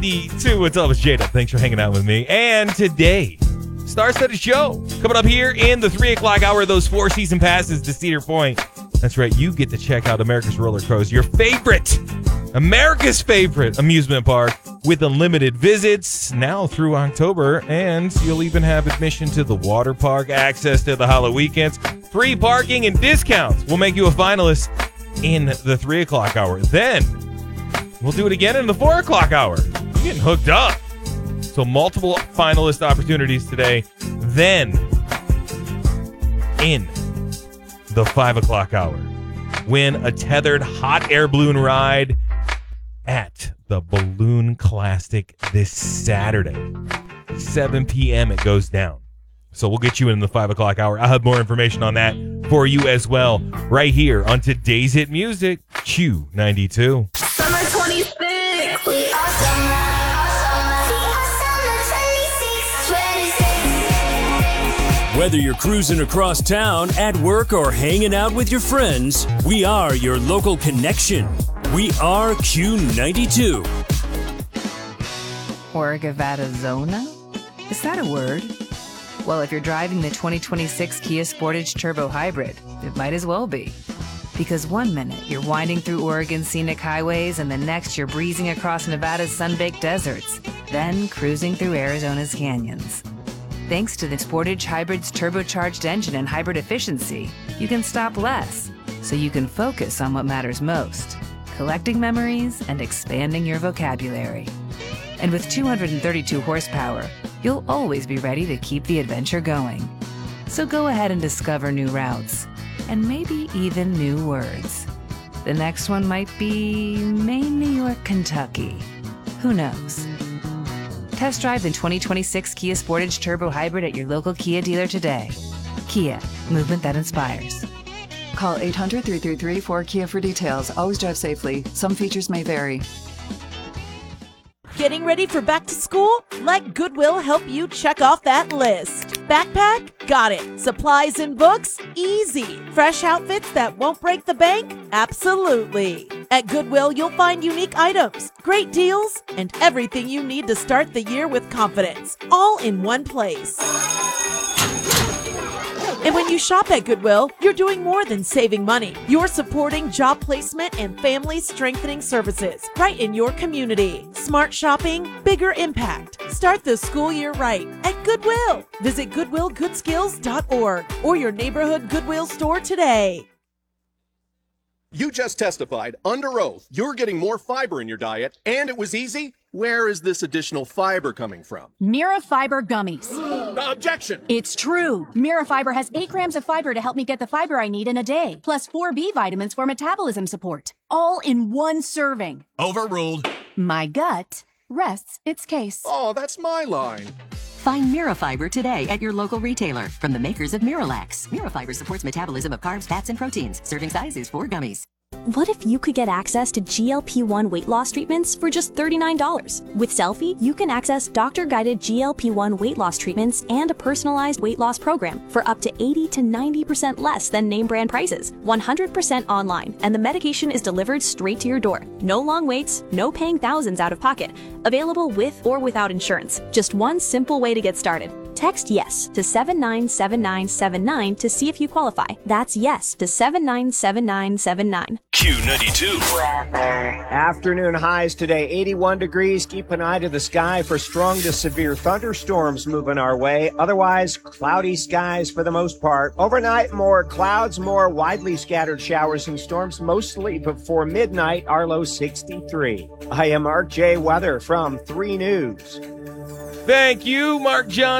Q92. What's up? It's Jada. Thanks for hanging out with me. And today, star-studded show coming up here in the 3 o'clock hour. Those 4 season passes to Cedar Point. That's right. You get to check out America's Roller Coaster, America's favorite amusement park with unlimited visits now through October. And you'll even have admission to the water park, access to the Halloween weekends, free parking, and discounts. We'll make you a finalist in the 3 o'clock hour. Then we'll do it again in the 4 o'clock hour. You're getting hooked up. So multiple finalist opportunities today. Then in the 5 o'clock hour, win a tethered hot air balloon ride at the Balloon Classic this Saturday. 7 p.m. it goes down. So we'll get you in the 5 o'clock hour. I'll have more information on that for you as well right here on today's hit music, Q92. Summer 26. We are summer. Whether you're cruising across town, at work, or hanging out with your friends, we are your local connection. We are Q92. Orgavadazona? Is that a word? Well, if you're driving the 2026 Kia Sportage Turbo Hybrid, it might as well be. Because one minute you're winding through Oregon's scenic highways, and the next you're breezing across Nevada's sun-baked deserts, then cruising through Arizona's canyons. Thanks to the Sportage Hybrid's turbocharged engine and hybrid efficiency, you can stop less, so you can focus on what matters most, collecting memories and expanding your vocabulary. And with 232 horsepower, you'll always be ready to keep the adventure going. So go ahead and discover new routes, and maybe even new words. The next one might be Maine, New York, Kentucky. Who knows? Test drive the 2026 Kia Sportage Turbo Hybrid at your local Kia dealer today. Kia, movement that inspires. Call 800-333-4KIA for details. Always drive safely. Some features may vary. Getting ready for back to school? Let Goodwill help you check off that list. Backpack? Got it. Supplies and books? Easy. Fresh outfits that won't break the bank? Absolutely. At Goodwill, you'll find unique items, great deals, and everything you need to start the year with confidence, all in one place. And when you shop at Goodwill, you're doing more than saving money. You're supporting job placement and family strengthening services right in your community. Smart shopping, bigger impact. Start the school year right at Goodwill. Visit GoodwillGoodskills.org or your neighborhood Goodwill store today. You just testified under oath you're getting more fiber in your diet, and it was easy. Where is this additional fiber coming from? Mirafiber gummies. Objection! It's true. Mirafiber has 8 grams of fiber to help me get the fiber I need in a day, plus 4 B vitamins for metabolism support. All in one serving. Overruled. My gut rests its case. Oh, that's my line. Find Mirafiber today at your local retailer from the makers of Miralax. Mirafiber supports metabolism of carbs, fats, and proteins. Serving size is 4 gummies. What if you could get access to GLP-1 weight loss treatments for just $39? With Selfie, you can access doctor-guided GLP-1 weight loss treatments and a personalized weight loss program for up to 80 to 90% less than name brand prices, 100% online, and the medication is delivered straight to your door. No long waits, no paying thousands out of pocket. Available with or without insurance. Just one simple way to get started. Text YES to 797979 to see if you qualify. That's YES to 797979. Q92. Afternoon highs today, 81 degrees. Keep an eye to the sky for strong to severe thunderstorms moving our way. Otherwise, cloudy skies for the most part. Overnight, more clouds, more widely scattered showers and storms, mostly before midnight. Our low 63. I am Mark J. Weather from 3 News. Thank you, Mark John.